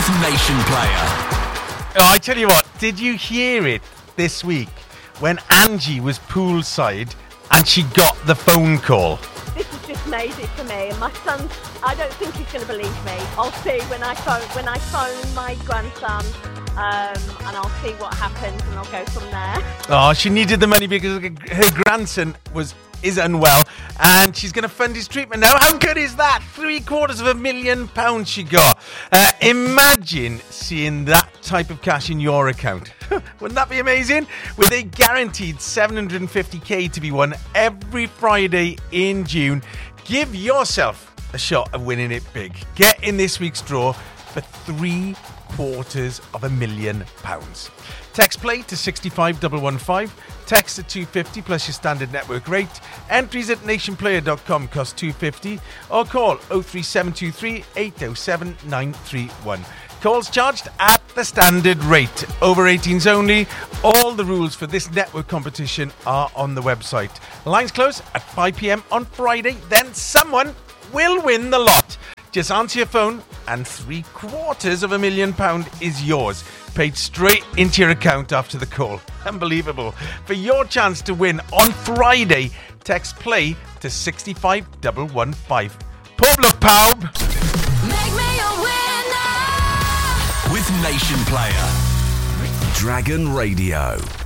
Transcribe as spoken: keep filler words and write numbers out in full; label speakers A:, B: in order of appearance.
A: with Nation Player.
B: Oh, I tell you what, did you hear it this week when Angie was poolside and she got the phone call?
C: This has just made it for me, and my son, I don't think he's going to believe me. I'll see when I phone when I phone my grandson, um, and I'll see what happens, and I'll go from there.
B: Oh, she needed the money because her grandson was is unwell, and she's going to fund his treatment now. How good is that? Three quarters of a million pounds she got. Uh, imagine seeing that type of cash in your account. Wouldn't that be amazing? With a guaranteed seven hundred fifty k to be won every Friday in June, give yourself a shot of winning it big. Get in this week's draw for three quarters of a million pounds. Text play to six five one one five. Text at two fifty plus your standard network rate. Entries at nationplayer dot com cost two fifty, or call oh three seven two three eight oh seven nine three one. Calls charged at the standard rate. Over eighteens only. All the rules for this network competition are on the website. Lines close at five p.m. on Friday. Then someone will win the lot. Just answer your phone and three quarters of a million pound is yours. Paid straight into your account after the call. Unbelievable. For your chance to win on Friday, text play to six five one one five. Pub luck, pub.
A: Make me a winner with Nation Player. Dragon Radio.